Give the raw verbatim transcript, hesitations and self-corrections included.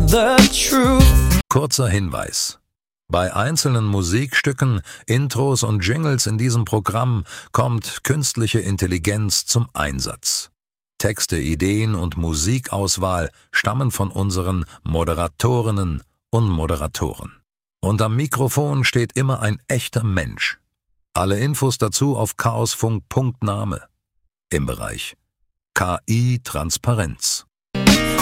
the truth. Kurzer Hinweis: Bei einzelnen Musikstücken, Intros und Jingles in diesem Programm kommt künstliche Intelligenz zum Einsatz. Texte, Ideen und Musikauswahl stammen von unseren Moderatorinnen und Moderatoren. Und am Mikrofon steht immer ein echter Mensch. Alle Infos dazu auf chaosfunk punkt name im Bereich K I-Transparenz.